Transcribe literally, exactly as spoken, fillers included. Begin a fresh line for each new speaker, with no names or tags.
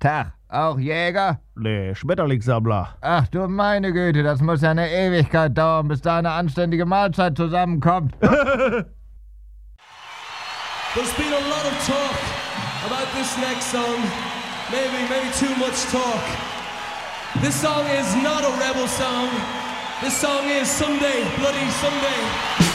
Tag, auch Jäger?
Nee, Schmetterlingssammler.
Ach du meine Güte, das muss ja eine Ewigkeit dauern, bis da eine anständige Mahlzeit zusammenkommt.
There's been a lot of talk about this next song. Maybe, maybe too much talk. This song is not a rebel song. This song is Someday, Bloody Someday.